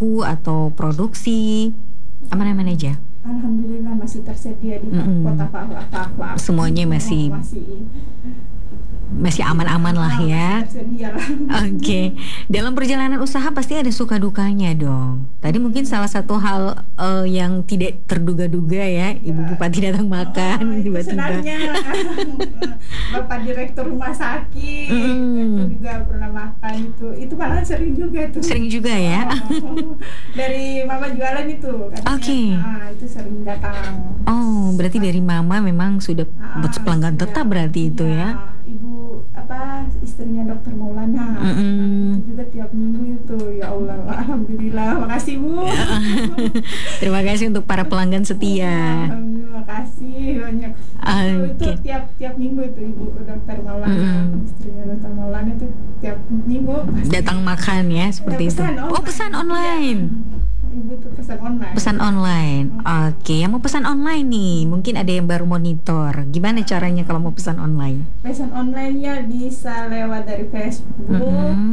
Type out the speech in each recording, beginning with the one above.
laku atau produksi aman-aman aja? Alhamdulillah masih tersedia di kota Papua. Semuanya masih aman-aman lah ya. Oke. Dalam perjalanan usaha pasti ada suka dukanya dong. Tadi mungkin salah satu hal yang tidak terduga-duga ya, Ibu Bupati datang makan tiba-tiba. Sebenarnya Bapak Direktur Rumah Sakit itu juga pernah makan itu malah sering juga tuh. Sering juga ya. Dari Mama jualan itu katanya. Oke. Itu sering datang. Oh, berarti dari Mama memang sudah pelanggan tetap berarti itu ya. Ibu istrinya Dokter Maulana. Itu juga tiap minggu itu. Ya Allah, alhamdulillah. Makasih Bu. Terima kasih untuk para pelanggan setia. Terima kasih banyak. Itu tiap minggu itu Ibu Dokter Maulana. Istrinya Dokter Maulana itu tiap minggu datang makan ya seperti itu. Pesan online. Ibu tuh pesan online. Pesan online. Oke, yang mau pesan online nih, mungkin ada yang baru monitor. Gimana caranya kalau mau pesan online? Pesan online-nya bisa lewat dari Facebook,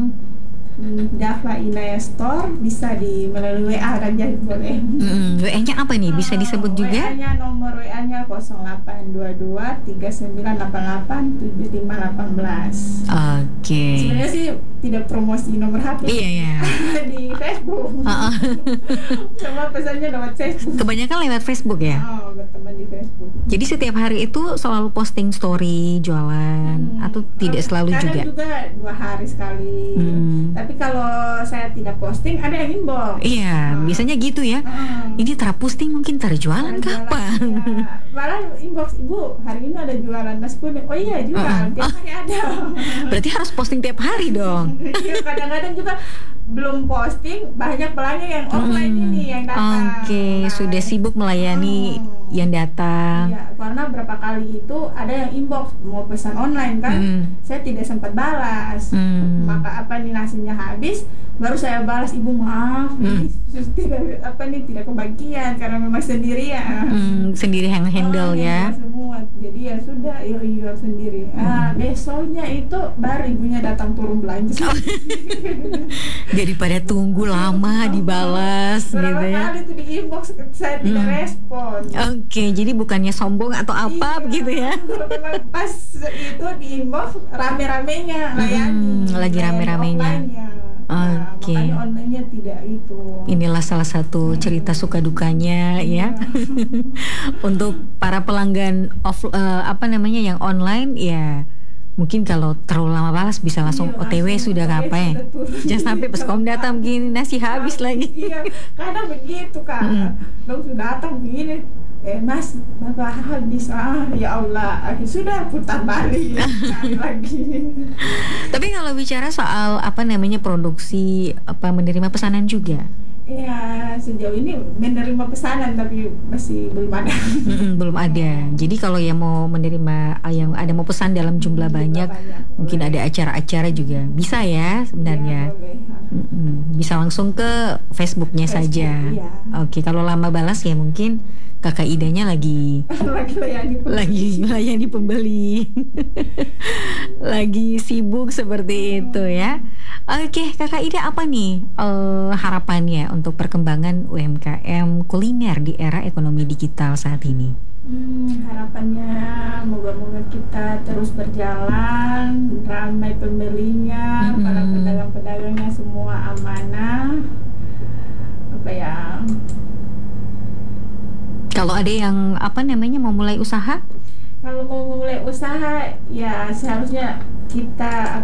Dahla Inaya Store, bisa melalui WA aja boleh. WA-nya apa nih? Bisa disebut juga? WA-nya nomor WA-nya 0822 3988 7518. Oke. Sebenarnya sih tidak promosi nomor HP. Iya. Di Facebook. Cuma pesannya lewat Facebook. Kebanyakan lewat Facebook ya? Berteman di Facebook. Jadi setiap hari itu selalu posting story jualan atau tidak selalu juga? Kadang juga 2 hari sekali. Tapi kalau saya tidak posting, ada yang inbox. Iya, biasanya gitu ya. Ini terposting mungkin terjualan kapan? Ya. Malah inbox, Ibu, hari ini ada jualan nasi kuning. Oh iya, jualan. Tiap hari ada. Berarti harus posting tiap hari dong. Kadang-kadang juga belum posting, banyak pelanggan yang offline ini yang datang. Oke, sudah sibuk melayani yang datang. Iya, karena berapa kali itu ada yang inbox mau pesan online kan, saya tidak sempat balas. Maka nasinya habis, baru saya balas, Ibu maaf, tidak kebagian karena memang sendirian. Sendiri yang handle ya. Semua, jadi ya sudah, iya sendiri. Besoknya itu baru ibunya datang turun belanja. Daripada tunggu lama dibalas berapa gitu ya. Kali itu di inbox saya tidak respon. Oke, jadi bukannya sombong atau apa begitu ya. Memang pas itu di inbox rame-ramenya layani. Lagi rame-ramenya. Oke. Makanya online-nya tidak itu. Inilah salah satu cerita suka dukanya ya. Untuk para pelanggan yang online ya. Mungkin kalau terlalu lama balas bisa langsung OTW sudah ngapain. Jangan sampai pas kamu datang begini nasi habis lagi. Iya, kadang begitu Kak. Dong sudah datang begini. Mas, Bapak habis. Ya Allah, sudah putar balik cari lagi. Tapi kalau bicara soal produksi menerima pesanan juga. Ya, sejauh ini menerima pesanan tapi masih belum ada. Belum ada. Jadi kalau yang mau menerima, yang ada mau pesan dalam jumlah banyak, mungkin ada acara-acara juga bisa ya sebenarnya. Bisa langsung ke Facebooknya saja. Iya. Oke, kalau lama balas ya mungkin Kakak Idanya lagi melayani pembeli. Lagi sibuk seperti itu ya. Oke, Kakak Ida apa nih harapannya untuk perkembangan UMKM kuliner di era ekonomi digital saat ini? Harapannya moga-moga kita terus berjalan, ramai pembelinya, para pedagang-pedagangnya semua amanah. Kalau ada yang mau mulai usaha? Kalau mau mulai usaha ya seharusnya kita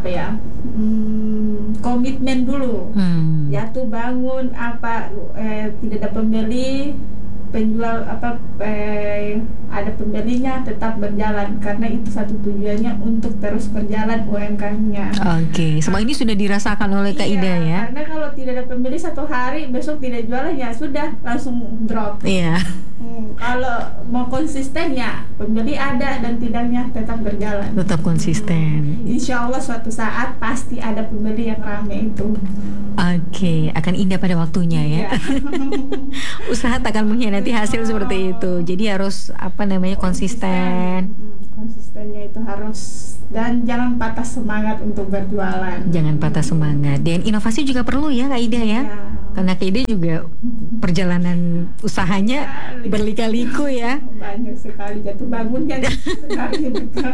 komitmen dulu. Jatuh bangun tidak ada pembeli, penjual ada pembelinya tetap berjalan karena itu satu tujuannya untuk terus berjalan UMKM-nya. Oke, semua ini sudah dirasakan oleh Kak Ida ya. Karena kalau tidak ada pembeli satu hari besok tidak jualan ya sudah langsung drop. Iya. Kalau mau konsisten ya pembeli ada dan tidaknya tetap berjalan. Tetap konsisten. Insya Allah suatu saat pasti ada pembeli yang ramai itu. Oke, akan indah pada waktunya ya. Usaha tak akan mengkhianati hasil seperti itu. Jadi harus konsisten. Konsistennya itu harus, dan jangan patah semangat untuk berjualan. Jangan patah semangat. Dan inovasi juga perlu ya Kak Ida ya. Karena Kak Ida juga perjalanan usahanya berlika-liku ya. Banyak sekali jatuh bangunnya sekali juga.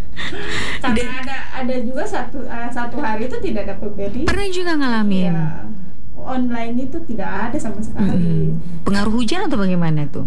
Karena ada juga satu hari itu tidak ada pembeli. Pernah juga ngalamin. Ya, online itu tidak ada sama sekali. Pengaruh hujan atau bagaimana tuh?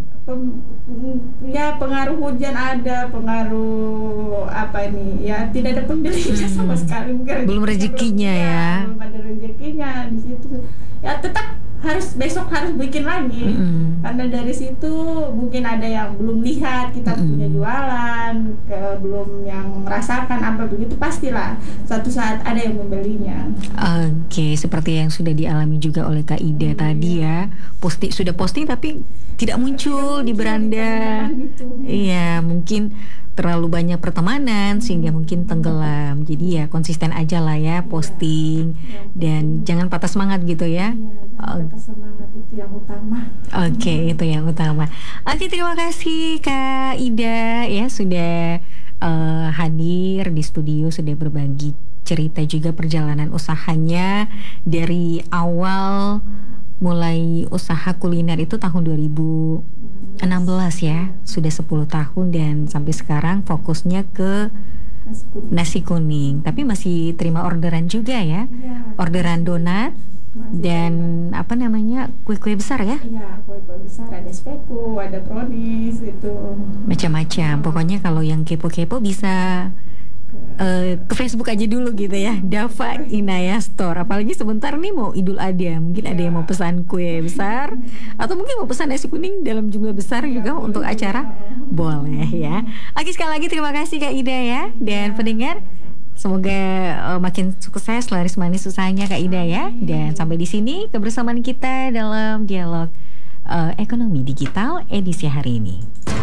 Ya pengaruh hujan ada, pengaruh ya tidak ada pembelinya sama sekali. Belum rezekinya ya. Belum ada rezekinya di situ. Ya tetap besok harus bikin lagi. Karena dari situ mungkin ada yang belum lihat kita punya jualan, belum yang merasakan apa begitu, pastilah suatu saat ada yang membelinya. Oke, seperti yang sudah dialami juga oleh Kak Ida tadi ya. Sudah posting tapi tidak muncul di beranda. Iya, mungkin terlalu banyak pertemanan sehingga mungkin tenggelam. Jadi ya konsisten aja lah ya posting dan jangan patah semangat gitu ya. Patah semangat itu yang utama. Oke, itu yang utama. Oke, terima kasih Kak Ida ya sudah hadir di studio, sudah berbagi cerita juga perjalanan usahanya dari awal mulai usaha kuliner itu tahun 2016 ya, sudah 10 tahun dan sampai sekarang fokusnya ke nasi kuning. Tapi masih terima orderan juga ya, orderan donat dan kue-kue besar ya? Iya, kue-kue besar, ada speku, ada brownies itu. Macam-macam. Pokoknya kalau yang kepo-kepo bisa ke Facebook aja dulu gitu ya, Dava Inaya Store. Apalagi sebentar nih mau Idul Adha, mungkin ada yang mau pesan kue besar atau mungkin mau pesan nasi kuning dalam jumlah besar juga untuk acara, boleh ya. Oke, sekali lagi terima kasih Kak Ida ya, dan pendengar semoga makin sukses laris manis usahanya Kak Ida ya. Dan sampai di sini kebersamaan kita dalam dialog ekonomi digital edisi hari ini.